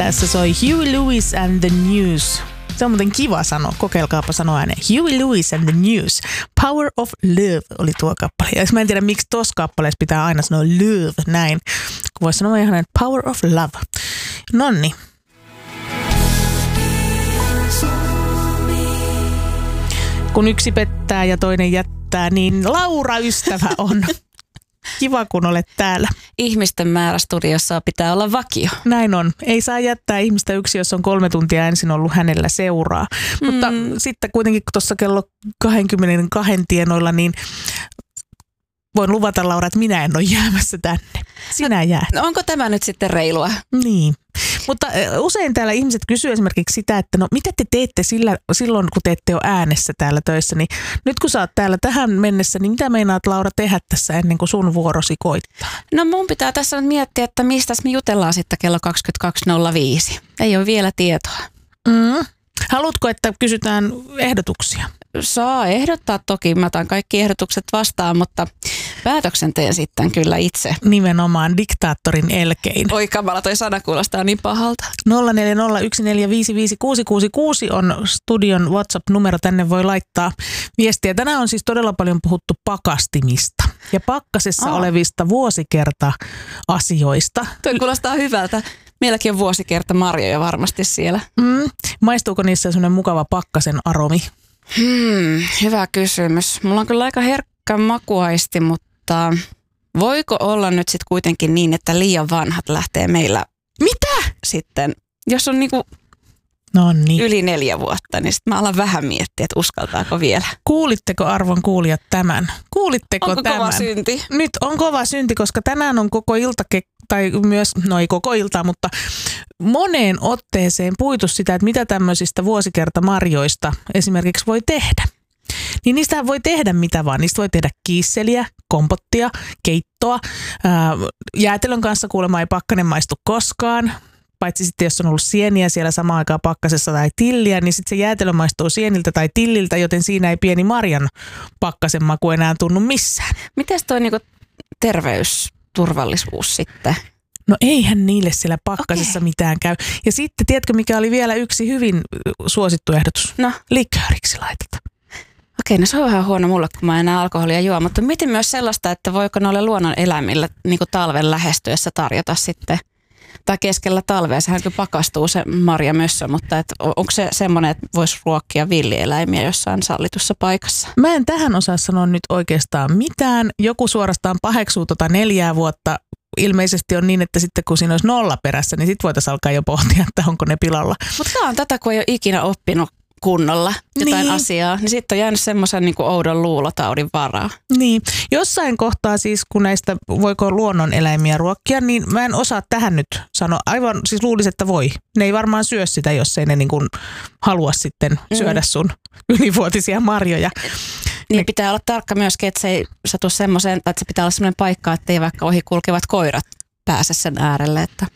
Tässä soi Huey Lewis and the News. Se on muuten kiva sanoa, kokeilkaapa sanoa ääneen. Huey Lewis and the News. Power of Love oli tuo kappale. Ja mä en tiedä, miksi tossa kappaleessa pitää aina sanoa love näin. Kun voisi sanoa ihan Power of Love. Nonni. Kun yksi pettää ja toinen jättää, niin Laura ystävä on. Kiva, kun olet täällä. Ihmisten määrä studiossa pitää olla vakio. Näin on. Ei saa jättää ihmistä yksi, jos on 3 tuntia ensin ollut hänellä seuraa. Mutta sitten kuitenkin tuossa kello 22 tienoilla, niin voin luvata, Laura, että minä en ole jäämässä tänne. Sinä jäät. No onko tämä nyt sitten reilua? Niin. Mutta usein täällä ihmiset kysyy esimerkiksi sitä, että no mitä te teette silloin, kun te ette ole äänessä täällä töissä, niin nyt kun sä oot täällä tähän mennessä, niin mitä meinaat, Laura, tehdä tässä ennen kuin sun vuorosi koittaa? No mun pitää tässä nyt miettiä, että mistä me jutellaan sitten kello 22.05. Ei ole vielä tietoa. Haluatko, että kysytään ehdotuksia? Saa ehdottaa toki, mä otan kaikki ehdotukset vastaan, mutta päätöksen teen sitten kyllä itse. Nimenomaan diktaattorin elkein. Oi kamala, toi sana kuulostaa niin pahalta. 0401455666 on studion WhatsApp-numero, tänne voi laittaa viestiä. Tänään on siis todella paljon puhuttu pakastimista ja pakkasessa olevista vuosikerta-asioista. Toi kuulostaa hyvältä. Meilläkin on vuosikerta marjoja varmasti siellä. Maistuuko niissä sellainen mukava pakkasen aromi? Hyvä kysymys. Mulla on kyllä aika herkkä makuaisti, mutta voiko olla nyt sitten kuitenkin niin, että liian vanhat lähtee meillä sitten, jos on niinku yli 4 vuotta, niin sitten mä alan vähän miettiä, että uskaltaako vielä. Kuulitteko, arvon kuulijat, tämän? Kuulitteko Onko tämän? Kova synti? Nyt on kova synti, koska tänään on koko ilta, tai myös, no ei koko iltaa, mutta moneen otteeseen puitu sitä, että mitä tämmöisistä vuosikertamarjoista esimerkiksi voi tehdä. Niin niistä voi tehdä mitä vaan. Niistä voi tehdä kiisseliä, kompottia, keittoa. Jäätelön kanssa kuulemma ei pakkanen maistu koskaan. Paitsi sitten, jos on ollut sieniä siellä samaan aikaan pakkasessa tai tilliä, niin sitten se jäätelö maistuu sieniltä tai tilliltä, joten siinä ei pieni marjan pakkasen maku enää tunnu missään. Mites toi niinku terveysturvallisuus sitten? No eihän niille siellä pakkasessa mitään käy. Ja sitten, tiedätkö mikä oli vielä yksi hyvin suosittu ehdotus? No. Likööriksi laitetaan. Okei, no se on vähän huono mulle, kun mä enää alkoholia juo, mutta mietin myös sellaista, että voiko noille luonnon eläimille niin kuin talven lähestyessä tarjota sitten, tai keskellä talvea, sehän kyllä pakastuu se marjamössö, mutta onko se semmoinen, että voisi ruokkia villieläimiä jossain sallitussa paikassa? Mä en tähän osaa sanoa nyt oikeastaan mitään. Joku suorastaan paheksuu 4 vuotta. Ilmeisesti on niin, että sitten kun siinä olisi 0 perässä, niin sitten voitaisiin alkaa jo pohtia, että onko ne pilalla. Mutta tämä on tätä, kun ei ole ikinä oppinut kunnolla jotain asiaa, niin sitten on jäänyt semmoisen niin kuin oudon luulotaudin varaa. Niin, jossain kohtaa siis, kun näistä voiko luonnoneläimiä ruokkia, niin mä en osaa tähän nyt sanoa. Aivan siis luulisin, että voi. Ne ei varmaan syö sitä, jos ei ne niin kuin halua sitten syödä sun ylivuotisia marjoja. Niin pitää olla tarkka myöskin, että se ei satu semmoiseen, että se pitää olla semmoinen paikka, että ei vaikka ohi kulkevat koirat pääse sen äärelle, että...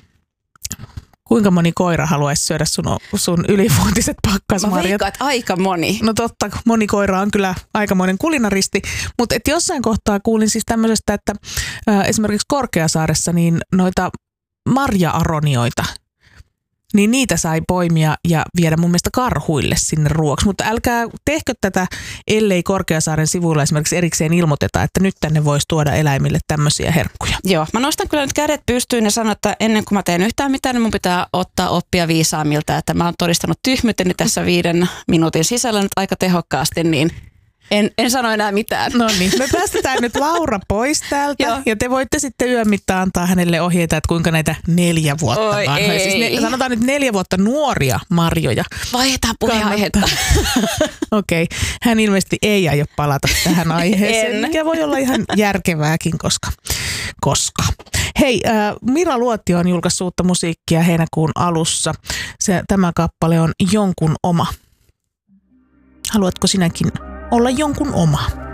Kuinka moni koira haluaisi syödä sun ylivuotiset pakkasmarjat? Mä veikkaan, että aika moni. No totta, moni koira on kyllä aikamoinen kulinaristi, mutta jossain kohtaa kuulin siis tämmöisestä, että esimerkiksi Korkeasaaressa niin noita marja-aronioita, niin niitä sai poimia ja viedä mun mielestä karhuille sinne ruoksi. Mutta älkää tehkö tätä, ellei Korkeasaaren sivuilla esimerkiksi erikseen ilmoiteta, että nyt tänne voisi tuoda eläimille tämmöisiä herkkuja. Joo, mä nostan kyllä nyt kädet pystyyn ja sanon, että ennen kuin mä teen yhtään mitään, niin mun pitää ottaa oppia viisaamilta, että mä oon todistanut tyhmyyteni tässä 5 minuutin sisällä nyt aika tehokkaasti, niin en sano enää mitään. No niin, me päästetään nyt Laura pois täältä ja te voitte sitten yön mittaan antaa hänelle ohjeita, että kuinka näitä 4 vuotta vanhoja. Siis sanotaan nyt 4 vuotta nuoria marjoja. Vaihdetaan puheenaihetta. Okei, hän ilmeisesti ei aio palata tähän aiheeseen, mikä voi olla ihan järkevääkin, koska. Hei, Mira Luotio on julkaissut uutta musiikkia heinäkuun alussa. Tämä kappale on Jonkun oma. Haluatko sinäkin olla jonkun oma?